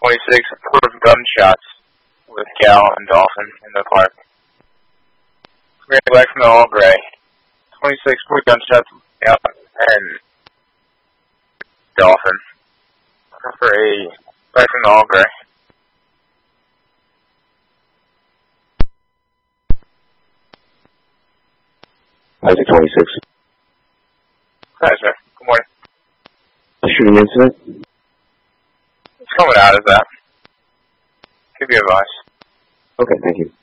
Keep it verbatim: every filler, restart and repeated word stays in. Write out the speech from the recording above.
twenty-six, report of gunshots with Gal and Dolphin in the park. We're back from the All Gray. twenty-six, report gunshots with Gal and Dolphin. For a back from the All Gray. Isaac twenty-six. Hi, sir. Good morning. A shooting incident? It's coming out as that. Give you advice. Okay, thank you.